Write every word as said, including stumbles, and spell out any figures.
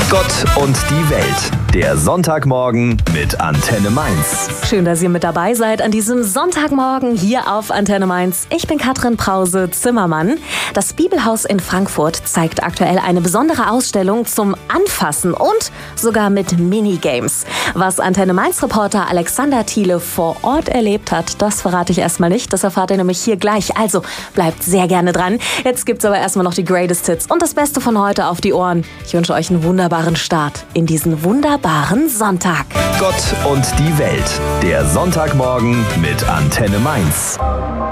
Gott und die Welt, der Sonntagmorgen mit Antenne Mainz. Schön, dass ihr mit dabei seid an diesem Sonntagmorgen hier auf Antenne Mainz. Ich bin Katrin Brause-Zimmermann. Das Bibelhaus in Frankfurt zeigt aktuell eine besondere Ausstellung zum Anfassen und sogar mit Minigames. Was Antenne Mainz-Reporter Alexander Thiele vor Ort erlebt hat, das verrate ich erstmal nicht. Das erfahrt ihr nämlich hier gleich. Also bleibt sehr gerne dran. Jetzt gibt's aber erstmal noch die Greatest Hits und das Beste von heute auf die Ohren. Ich wünsche euch einen wunderbaren Start in diesen wunderbaren Sonntag. Gott und die Welt, der Sonntagmorgen mit Antenne Mainz.